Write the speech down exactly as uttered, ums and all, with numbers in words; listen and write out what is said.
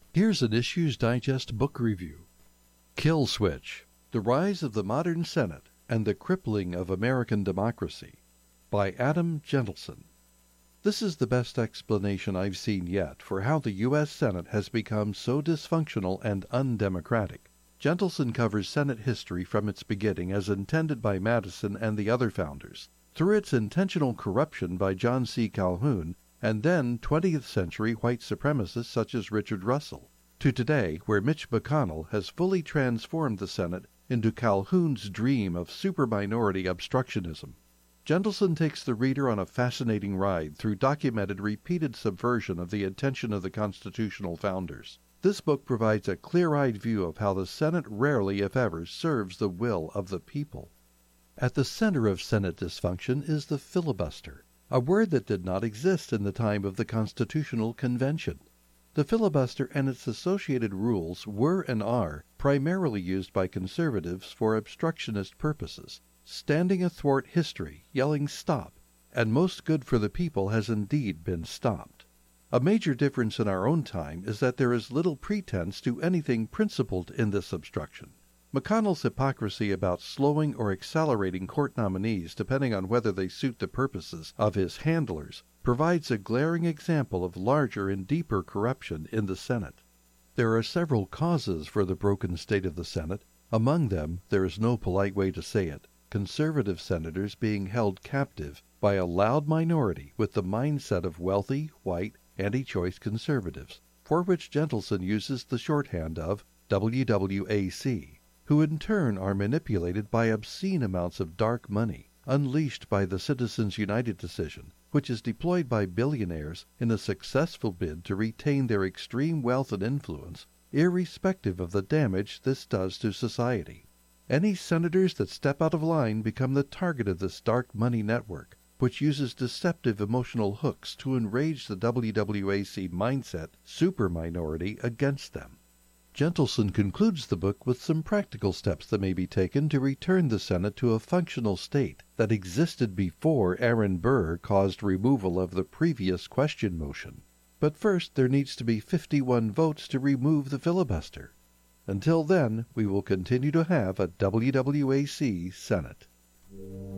Here's an Issues Digest book review. Kill Switch: The Rise of the Modern Senate and the Crippling of American Democracy by Adam Gentleson. This is the best explanation I've seen yet for how the U S Senate has become so dysfunctional and undemocratic. Gentleson covers Senate history from its beginning as intended by Madison and the other founders, through its intentional corruption by John C. Calhoun, and then twentieth century white supremacists such as Richard Russell, to today where Mitch McConnell has fully transformed the Senate into Calhoun's dream of super-minority obstructionism. Gentleson takes the reader on a fascinating ride through documented repeated subversion of the intention of the constitutional founders. This book provides a clear-eyed view of how the Senate rarely, if ever, serves the will of the people. At the center of Senate dysfunction is the filibuster, a word that did not exist in the time of the Constitutional Convention. The filibuster and its associated rules were and are primarily used by conservatives for obstructionist purposes, standing athwart history, yelling "stop," and most good for the people has indeed been stopped. A major difference in our own time is that there is little pretense to anything principled in this obstruction. McConnell's hypocrisy about slowing or accelerating court nominees depending on whether they suit the purposes of his handlers provides a glaring example of larger and deeper corruption in the Senate. There are several causes for the broken state of the Senate. Among them, there is no polite way to say it, conservative senators being held captive by a loud minority with the mindset of wealthy, white, anti-choice conservatives, for which Gentleson uses the shorthand of W W A C. Who in turn are manipulated by obscene amounts of dark money, unleashed by the Citizens United decision, which is deployed by billionaires in a successful bid to retain their extreme wealth and influence, irrespective of the damage this does to society. Any senators that step out of line become the target of this dark money network, which uses deceptive emotional hooks to enrage the W W A C mindset super minority against them. Gentleson concludes the book with some practical steps that may be taken to return the Senate to a functional state that existed before Aaron Burr caused removal of the previous question motion. But first there needs to be fifty-one votes to remove the filibuster. Until then, we will continue to have a W W A C Senate.